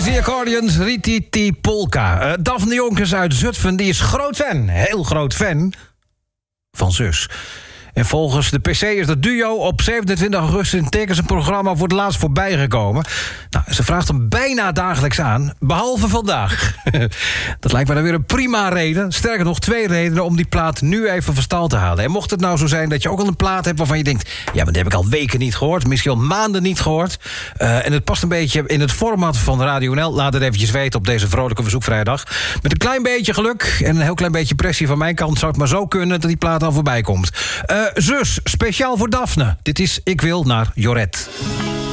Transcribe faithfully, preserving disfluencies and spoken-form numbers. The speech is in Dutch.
Crazy Accordions, Rititi Polka. Uh, Daphne Jonkers uit Zutphen, die is groot fan, heel groot fan van Zus. En volgens de P C is dat duo op zevenentwintig augustus in tekens een programma voor het laatst voorbij gekomen. Nou, ze vraagt hem bijna dagelijks aan, behalve vandaag. Dat lijkt me dan weer een prima reden. Sterker nog, twee redenen om die plaat nu even van stal te halen. En mocht het nou zo zijn dat je ook al een plaat hebt waarvan je denkt, ja, maar die heb ik al weken niet gehoord, misschien al maanden niet gehoord. Uh, en het past een beetje in het format van Radio N L. Laat het eventjes weten op deze vrolijke verzoekvrijdag. Met een klein beetje geluk en een heel klein beetje pressie van mijn kant zou het maar zo kunnen dat die plaat al voorbij komt. Uh, Zus, speciaal voor Daphne. Dit is Ik Wil naar Joret.